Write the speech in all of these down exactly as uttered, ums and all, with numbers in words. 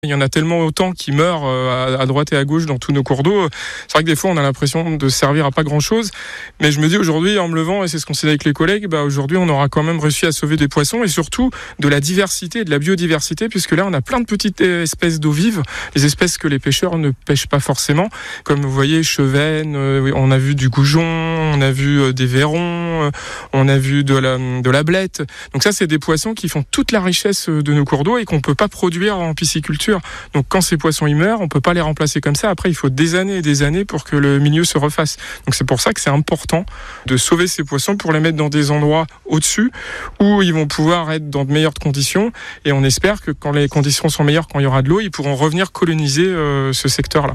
Il y en a tellement autant qui meurent à droite et à gauche dans tous nos cours d'eau. C'est vrai que des fois, on a l'impression de servir à pas grand-chose. Mais je me dis aujourd'hui, en me levant, et c'est ce qu'on s'est dit avec les collègues, bah aujourd'hui, on aura quand même réussi à sauver des poissons et surtout de la diversité, de la biodiversité, puisque là, on a plein de petites espèces d'eau vive, les espèces que les pêcheurs ne pêchent pas forcément. Comme vous voyez, chevennes, on a vu du goujon, on a vu des vairons, on a vu de la, de la blette. Donc ça, c'est des poissons qui font toute la richesse de nos cours d'eau et qu'on peut pas produire en pisciculture. Donc quand ces poissons ils meurent, on peut pas les remplacer comme ça. Après, il faut des années et des années pour que le milieu se refasse. Donc c'est pour ça que c'est important de sauver ces poissons pour les mettre dans des endroits au-dessus où ils vont pouvoir être dans de meilleures conditions. Et on espère que quand les conditions sont meilleures, quand il y aura de l'eau, ils pourront revenir coloniser euh, ce secteur-là.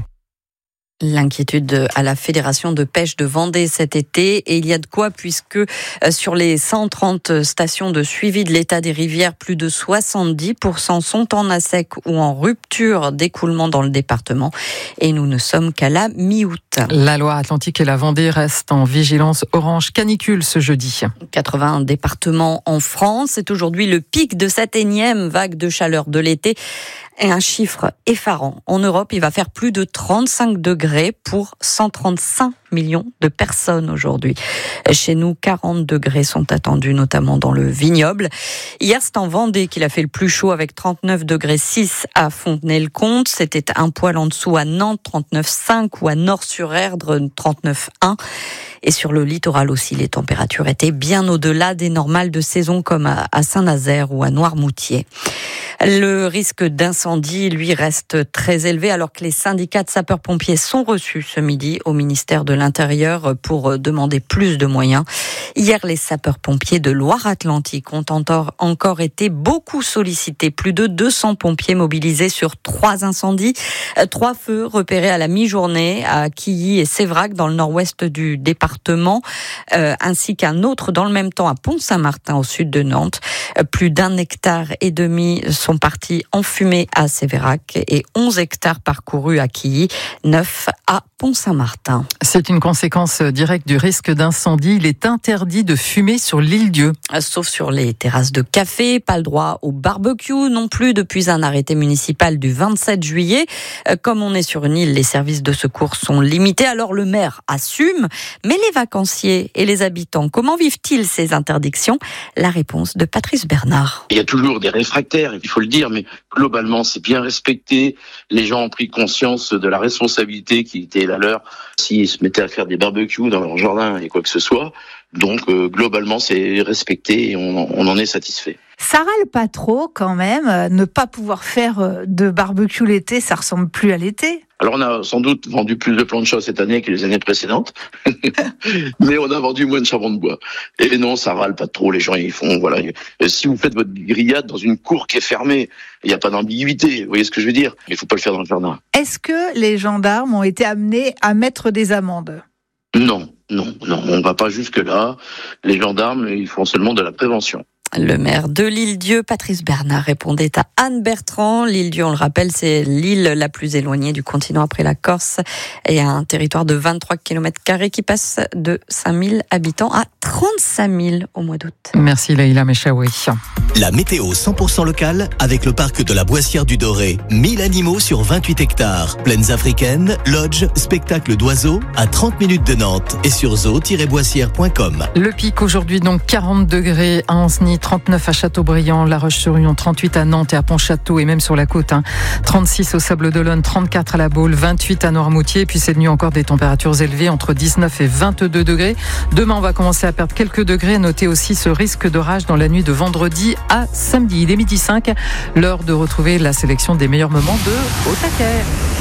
L'inquiétude à la Fédération de pêche de Vendée cet été, et il y a de quoi puisque sur les cent trente stations de suivi de l'état des rivières, plus de soixante-dix pour cent sont en à sec ou en rupture d'écoulement dans le département et nous ne sommes qu'à la mi-août. La Loire-Atlantique et la Vendée restent en vigilance orange canicule ce jeudi. quatre-vingts départements en France, c'est aujourd'hui le pic de cette énième vague de chaleur de l'été. Et un chiffre effarant. En Europe, il va faire plus de trente-cinq degrés pour cent trente-cinq millions de personnes aujourd'hui. Chez nous, quarante degrés sont attendus, notamment dans le vignoble. Hier, c'est en Vendée qu'il a fait le plus chaud avec trente-neuf degrés six à Fontenay-le-Comte. C'était un poil en dessous à Nantes, trente-neuf virgule cinq, ou à Nord-sur-Erdre, trente-neuf virgule un. Et sur le littoral aussi, les températures étaient bien au-delà des normales de saison comme à Saint-Nazaire ou à Noirmoutier. Le risque d'incendie, lui, reste très élevé alors que les syndicats de sapeurs-pompiers sont reçus ce midi au ministère de l'Intérieur pour demander plus de moyens. Hier, les sapeurs-pompiers de Loire-Atlantique ont encore été beaucoup sollicités. Plus de deux cents pompiers mobilisés sur trois incendies. Trois feux repérés à la mi-journée à Quilly et Sévrac dans le nord-ouest du département, euh, ainsi qu'un autre dans le même temps à Pont-Saint-Martin au sud de Nantes. Plus d'un hectare et demi sont partis en fumée à Séverac et onze hectares parcourus à Quilly, neuf à Pont-Saint-Martin. C'est une conséquence directe du risque d'incendie. Il est interdit de fumer sur l'île Dieu. Sauf sur les terrasses de café, pas le droit au barbecue non plus depuis un arrêté municipal du vingt-sept juillet. Comme on est sur une île, les services de secours sont limités. Alors le maire assume, mais les vacanciers et les habitants, comment vivent-ils ces interdictions ? La réponse de Patrice Bernard. Il y a toujours des réfractaires, il faut le dire, mais globalement c'est bien respecté. Les gens ont pris conscience de la responsabilité qui était la leur s'ils se mettaient à faire des barbecues dans leur jardin et quoi que ce soit. Donc euh, globalement c'est respecté et on, on en est satisfait. Ça râle pas trop quand même, ne pas pouvoir faire de barbecue l'été, ça ressemble plus à l'été. Alors on a sans doute vendu plus de planchas cette année que les années précédentes, mais on a vendu moins de charbon de bois. Et non, ça râle pas trop, les gens ils font, voilà. Si vous faites votre grillade dans une cour qui est fermée, il n'y a pas d'ambiguïté, vous voyez ce que je veux dire ? Il faut pas le faire dans le jardin. Est-ce que les gendarmes ont été amenés à mettre des amendes ? Non, non, non, on va pas jusque là. Les gendarmes, ils font seulement de la prévention. Le maire de l'île Dieu, Patrice Bernard, répondait à Anne Bertrand. L'île Dieu, on le rappelle, c'est l'île la plus éloignée du continent après la Corse et un territoire de vingt-trois kilomètres carrés qui passe de cinq mille habitants à trente-cinq mille au mois d'août. Merci Leïla Mechaoui. La météo cent pour cent locale avec le parc de la Boissière du Doré. mille animaux sur vingt-huit hectares. Plaines africaines, lodge, spectacle d'oiseaux à trente minutes de Nantes et sur zoo tiret boissière point com. Le pic aujourd'hui donc quarante degrés à Ancenis, trente-neuf à Châteaubriand, La Roche-sur-Yon, trente-huit à Nantes et à Pontchâteau et même sur la côte, hein. trente-six au Sable-d'Olonne, trente-quatre à La Baule, vingt-huit à Noirmoutier. Et puis cette nuit encore des températures élevées entre dix-neuf et vingt-deux degrés. Demain on va commencer à perdre quelques degrés. Notez aussi ce risque d'orage dans la nuit de vendredi à samedi. Il est midi cinq, l'heure de retrouver la sélection des meilleurs moments de Au Taquet.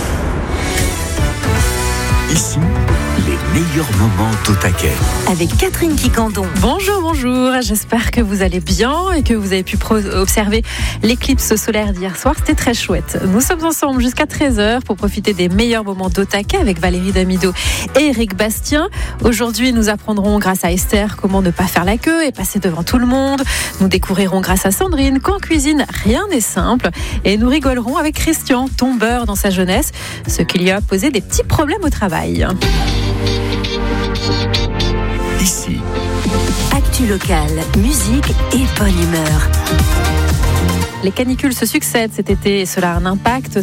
Ici, les meilleurs moments d'Au Taquet. Avec Catherine Quicandon. Bonjour, bonjour. J'espère que vous allez bien et que vous avez pu pro- observer l'éclipse solaire d'hier soir. C'était très chouette. Nous sommes ensemble jusqu'à treize heures pour profiter des meilleurs moments d'Au Taquet avec Valérie Damido et Eric Bastien. Aujourd'hui, nous apprendrons grâce à Esther comment ne pas faire la queue et passer devant tout le monde. Nous découvrirons grâce à Sandrine qu'en cuisine, rien n'est simple. Et nous rigolerons avec Christian, tombeur dans sa jeunesse, ce qui lui a posé des petits problèmes au travail. Ici, Actu locale, musique et bonne humeur. Les canicules se succèdent cet été et cela a un impact